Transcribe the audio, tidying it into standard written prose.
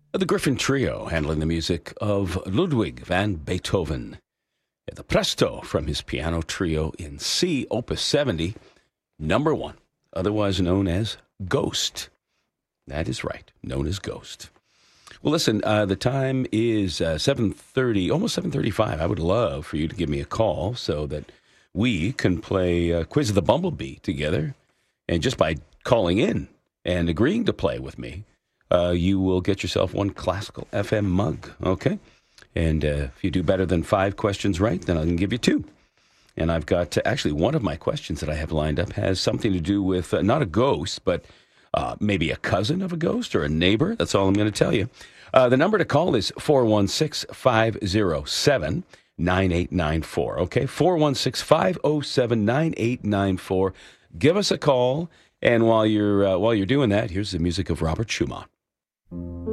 The Griffin Trio handling the music of Ludwig van Beethoven. The Presto from his piano trio in C, Opus 70, number 1, otherwise known as Ghost. That is right, known as Ghost. Well, listen, the time is 7:30, almost 7:35. I would love for you to give me a call so that we can play Quiz of the Bumblebee together. And just by calling in and agreeing to play with me, you will get yourself one Classical FM mug, okay? And if you do better than 5 questions right, then I can give you 2. And I've got, actually, one of my questions that I have lined up has something to do with not a ghost, but maybe a cousin of a ghost or a neighbor. That's all I'm going to tell you. The number to call is 416-507-9894, okay? 416-507-9894. Give us a call, and while you're doing that, here's the music of Robert Schumann.